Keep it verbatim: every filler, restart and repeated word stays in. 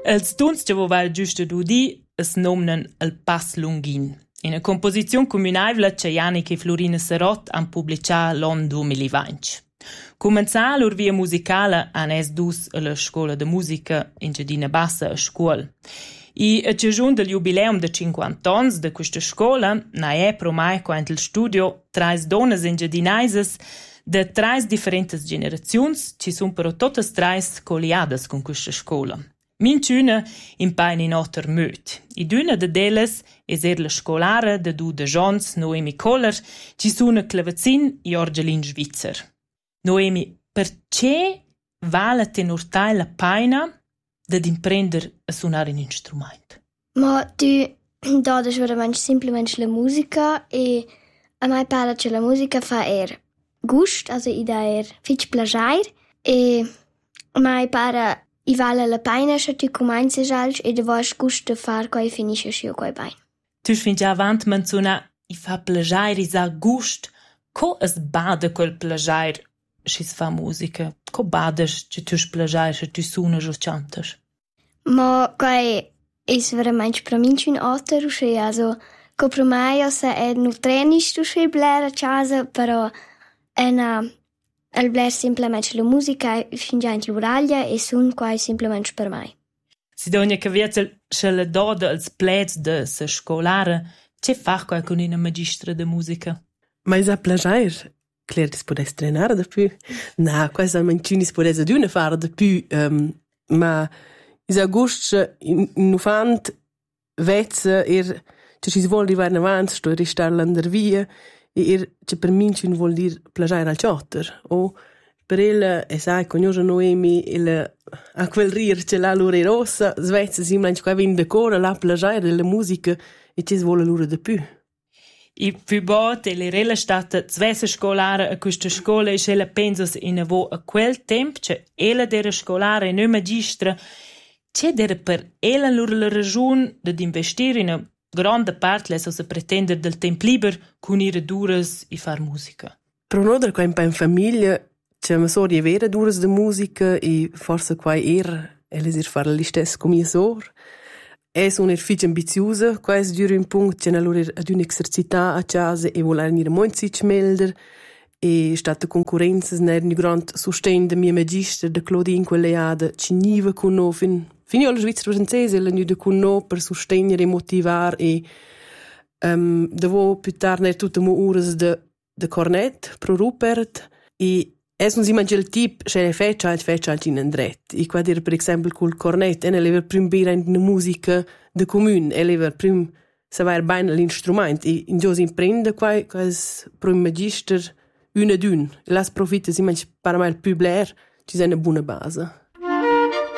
Els tuns che voval giusto d'udi es nomnen el Pass Lunghin. Ina composizione comunabla che Janik e Florina Sarot han publicà l'anno duemilavinti. Començà lur via musicala han es dus alla scola de musica in Giardina Bassa a scuol. I a cagiun del jubileum de cinquanta ans de questa scola na è promai quant il studio trais donas engiardinaises de trais differentes generaziuns, ci sun però totes trais coliadas con questa scola. Minch'üna impain in otter möt. I d'üna de delas es er la scolara de du de Jons Noemi Kohler, ci suna clavazin i orgelin svizzer. Noemi, perché vale tenurtai la paina dad imprender a suonare un instrument? Ma tu dodes veramente semplicemente la musica e a mai pare che la musica fa er gust, also i da er fitch plagiar e a mai pare i vale la paina se tu cominci gialch e devos gust de far coi finisce io coi bain. Tu fin già avant menziona i fa plagiar i sa gust, co es bada quel plagiar si fa musica? Co badas che tu plagiar se tu suonas o cantas? Ma coi es veramente per me un altro rusce, also co per me se è no trenis tu sei blera casa, però è na el bler semplicemente la musica fin già in l'uraglia e sun quai semplicemente per me. Si dogna che vietzel se la doda als plets de se scolare, che fa quai con una magistra de musica? Ma is a plagiar? Claire, dis podes trenare da più? Na, quai sa manciunis podes ad una fare da più, um, ma is a gust in ufant vezza er che si vuol arrivare in avanti, sto restar l'andar via e er che per minciun vuol dir plagiare al ciotter o per el e sai cognosa Noemi il a quel rir che la lure rossa svezza simlanch qua vin de cora la plagiare della musica e che vuole lure da più. I più botte le rela stata svessa scolare a questa scuola e se la pensas in avo a quel tempo che ella dera scolare e non magistra c'è dera per ella lure la ragione di investire in una grande parte le se pretender del tempo liber con ihre duras e far musica. Pro un'altra qua in famiglia c'è una sorella vera duras de musica e forse qua er ella ir fare l'istess con mia sor. Es un erfic ambiziosa, qua es dura un punct c'è allora ad un'exercità a casa e voler nire moinzitsch melder e stata concorrenza n'er un grand sostegno de mia magister de Claudine quell'eada ci niva con no fin fini alla Svizzera francese la nu de con no per sostenere e motivar e um, devo più tardi tutte mo ures de de cornet pro Rupert e es non si mangia il tip c'è feccia il feccia in andret e qua dire per esempio col cornet e ne lever prim bere in musica de comune e lever prim saver bene l'instrument e in gios imprende qua quas pro magister una d'un las profite si mangia para mal più bler ci sei una buona base.